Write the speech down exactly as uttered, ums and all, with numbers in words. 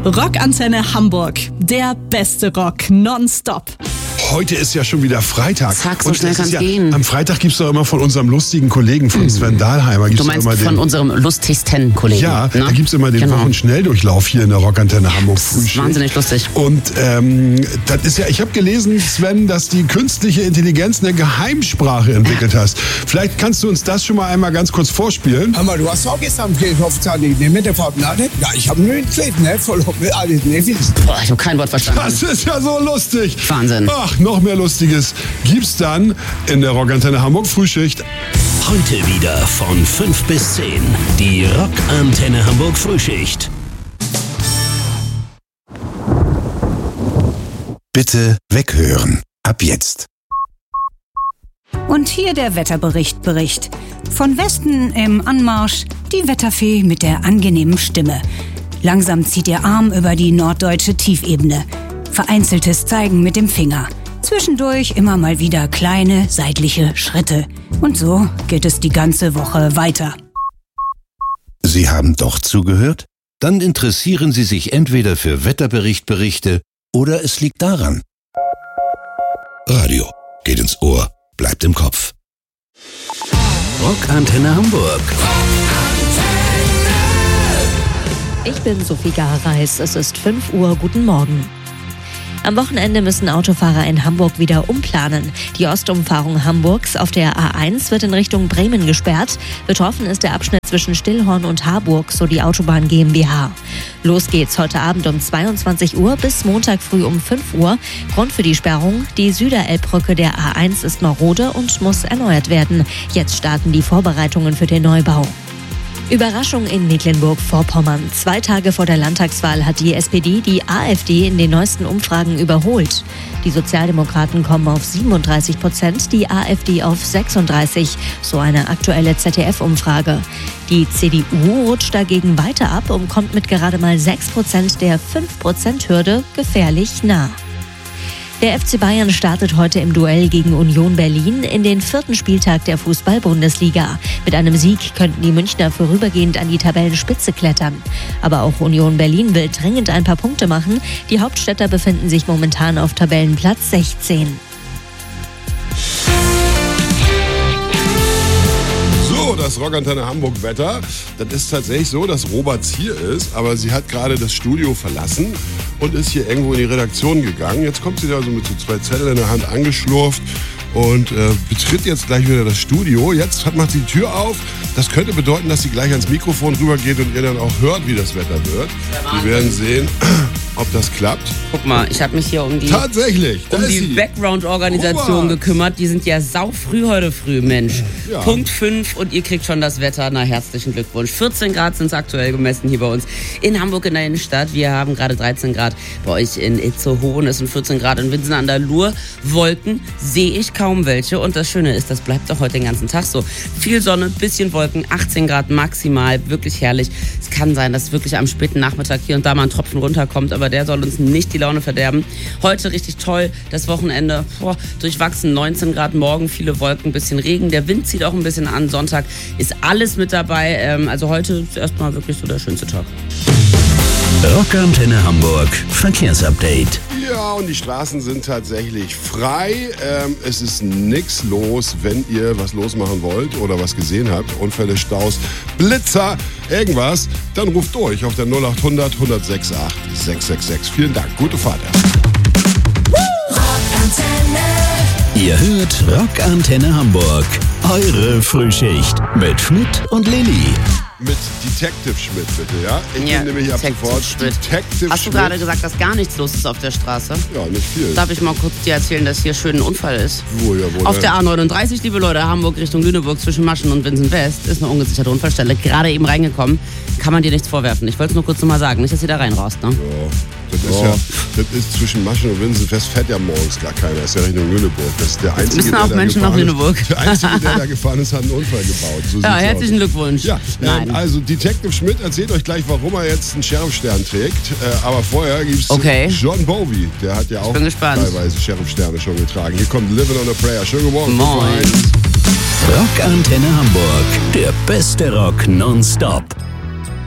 Rockantenne Hamburg. Der beste Rock nonstop. Heute ist ja schon wieder Freitag. Zack, so und schnell kann's ja, gehen. Am Freitag gibt's doch immer von unserem lustigen Kollegen, von Sven Dahlheimer. Gibt's Du meinst immer den, von unserem lustigsten Kollegen? Ja, ne? da gibt's immer den Genau. Wochenschnelldurchlauf hier in der Rockantenne Hamburg. Das ist wahnsinnig lustig. Und ähm, das ist ja, ich habe gelesen, Sven, dass die künstliche Intelligenz eine Geheimsprache entwickelt hast. Vielleicht kannst du uns das schon mal einmal ganz kurz vorspielen. Aber du hast auch gestern aufgezahlt, ne, mit der Farbladung? Ja, ich habe nur einen Klick, ne, voll mit alles, ne, Boah, ich habe kein Wort verstanden. Das ist ja so lustig. Wahnsinn. Ach, noch mehr Lustiges gibt's dann in der Rockantenne Hamburg Frühschicht. Heute wieder von fünf bis zehn. Die Rockantenne Hamburg Frühschicht. Bitte weghören. Ab jetzt. Und hier der Wetterbericht Bericht. Von Westen im Anmarsch die Wetterfee mit der angenehmen Stimme. Langsam zieht ihr Arm über die norddeutsche Tiefebene. Vereinzeltes Zeigen mit dem Finger. Zwischendurch immer mal wieder kleine seitliche Schritte. Und so geht es die ganze Woche weiter. Sie haben doch zugehört? Dann interessieren Sie sich entweder für Wetterberichtberichte oder es liegt daran. Radio geht ins Ohr, bleibt im Kopf. Rockantenne Hamburg. Ich bin Sophie Gareis. Es ist fünf Uhr. Guten Morgen. Am Wochenende müssen Autofahrer in Hamburg wieder umplanen. Die Ostumfahrung Hamburgs auf der A eins wird in Richtung Bremen gesperrt. Betroffen ist der Abschnitt zwischen Stillhorn und Harburg, so die Autobahn GmbH. Los geht's heute Abend um zweiundzwanzig Uhr bis Montag früh um fünf Uhr. Grund für die Sperrung: die Süderelbbrücke der A eins ist marode und muss erneuert werden. Jetzt starten die Vorbereitungen für den Neubau. Überraschung in Mecklenburg-Vorpommern. Zwei Tage vor der Landtagswahl hat die S P D die AfD in den neuesten Umfragen überholt. Die Sozialdemokraten kommen auf siebenunddreißig Prozent, die AfD auf sechsunddreißig, so eine aktuelle Z D F-Umfrage. Die C D U rutscht dagegen weiter ab und kommt mit gerade mal sechs Prozent der fünf Prozent Hürde gefährlich nah. Der F C Bayern startet heute im Duell gegen Union Berlin in den vierten Spieltag der Fußball-Bundesliga. Mit einem Sieg könnten die Münchner vorübergehend an die Tabellenspitze klettern. Aber auch Union Berlin will dringend ein paar Punkte machen. Die Hauptstädter befinden sich momentan auf Tabellenplatz sechzehn. So, das Rockantenne Hamburg Wetter. Das ist tatsächlich so, dass Roberts hier ist, aber sie hat gerade das Studio verlassen und ist hier irgendwo in die Redaktion gegangen. Jetzt kommt sie da so mit so zwei Zetteln in der Hand angeschlurft und äh, betritt jetzt gleich wieder das Studio. Jetzt hat, macht sie die Tür auf. Das könnte bedeuten, dass sie gleich ans Mikrofon rübergeht und ihr dann auch hört, wie das Wetter wird. Wir werden sehen, ob das klappt. Guck mal, ich habe mich hier um die, Tatsächlich, da um ist die sie. Background-Organisation Robert. gekümmert. Die sind ja sau früh heute früh, Mensch. Ja. Punkt fünf und ihr kriegt schon das Wetter. Na, herzlichen Glückwunsch. vierzehn Grad sind es aktuell gemessen hier bei uns in Hamburg in der Innenstadt. Wir haben gerade dreizehn Grad bei euch in Itzehoe. Es sind vierzehn Grad in Winsen an der Luhr. Wolken sehe ich kaum welche. Und das Schöne ist, das bleibt auch heute den ganzen Tag so. Viel Sonne, bisschen Wolken, achtzehn Grad maximal. Wirklich herrlich. Es kann sein, dass wirklich am späten Nachmittag hier und da mal ein Tropfen runterkommt, aber der soll uns nicht die Laune verderben. Heute richtig toll, das Wochenende boah, durchwachsen, neunzehn Grad, morgen viele Wolken, bisschen Regen, der Wind zieht auch ein bisschen an, Sonntag ist alles mit dabei, ähm, also heute ist erstmal wirklich so der schönste Tag. Rockantenne Hamburg Verkehrsupdate. Ja, und die Straßen sind tatsächlich frei. Ähm, es ist nichts los, wenn ihr was losmachen wollt oder was gesehen habt. Unfälle, Staus, Blitzer, irgendwas. Dann ruft durch auf der null acht hundert, hundertsechs acht, sechs sechs sechs. Vielen Dank, gute Fahrt. Ihr hört Rockantenne Hamburg. Eure Frühschicht mit Schmidt und Lilly. Mit Detective Schmidt, bitte, ja? Ich Ja, bin nämlich ab Detective sofort Schmidt. Detective Hast du Schmidt. gerade gesagt, dass gar nichts los ist auf der Straße? Ja, nicht viel. Darf ich mal kurz dir erzählen, dass hier schön ein Unfall ist? Wo, ja, wo Auf denn? der A neununddreißig, liebe Leute, Hamburg Richtung Lüneburg zwischen Maschen und Winsen West ist eine ungesicherte Unfallstelle. Gerade eben reingekommen. Kann man dir nichts vorwerfen. Ich wollte es nur kurz nochmal sagen, nicht, dass ihr da reinraust, ne? Ja, das ist ja, das ist zwischen Maschen und Winsenfest fährt ja morgens gar keiner. Das ist ja Richtung Lüneburg. Das ist der einzige, müssen der auch da Menschen nach gefahren Lüneburg. Ist. Der einzige, der da gefahren ist, hat einen Unfall gebaut. So Ja, sieht's herzlichen aus. Glückwunsch. Ja, Nein. ähm, also Detective Schmidt erzählt euch gleich, warum er jetzt einen Sheriffstern trägt. Äh, aber vorher gibt es Okay. John Bowie. Der hat ja auch bin gespannt. teilweise Sheriffsterne schon getragen. Hier kommt Living on a Prayer. Schönen guten Morgen. Moin. Rockantenne Hamburg. Der beste Rock nonstop.